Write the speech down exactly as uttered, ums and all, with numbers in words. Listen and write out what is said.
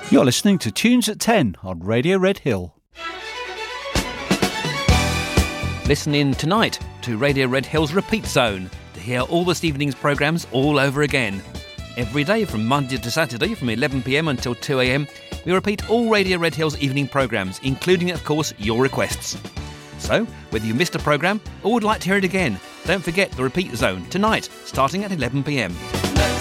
You're listening to Tunes at ten on Radio Red Hill. Listen in tonight to Radio Red Hill's Repeat Zone to hear all this evening's programmes all over again. Every day from Monday to Saturday from eleven p m until two a m, we repeat all Radio Red Hill's evening programmes, including, of course, your requests. So, whether you missed a programme or would like to hear it again, don't forget the Repeat Zone tonight, starting at eleven p m.